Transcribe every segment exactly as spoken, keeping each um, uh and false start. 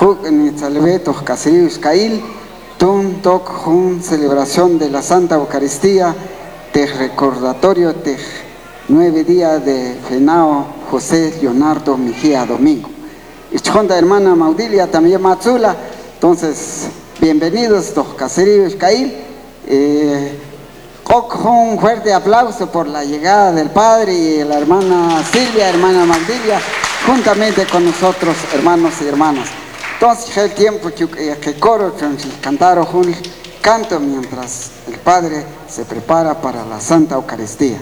Huk en Salvetos Caseríos Cail, Tun Tok Jun, celebración de la Santa Eucaristía, de recordatorio de nueve días de Fenao José Leonardo Mejía Domingo. Y chonda hermana Maudilia también Matzula, entonces, bienvenidos los Caseríos Cail. Eh, un fuerte aplauso por la llegada del Padre y la hermana Silvia, hermana Maudilia, juntamente con nosotros, hermanos y hermanas. Entonces, el tiempo que, que coro, que cantaron un canto mientras el Padre se prepara para la Santa Eucaristía.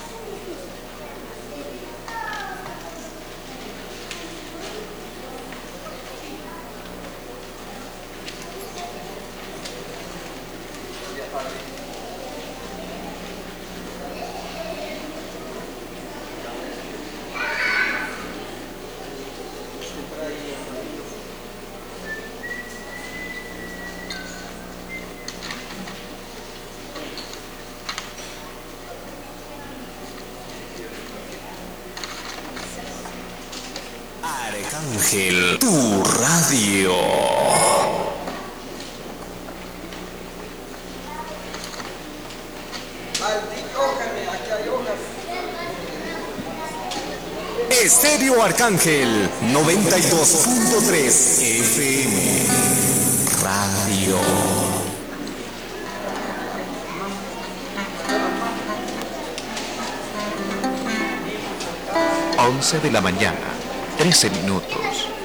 Arcángel, tu radio. Estéreo Arcángel noventa y dos punto tres F M Radio. once de la mañana, trece minutos.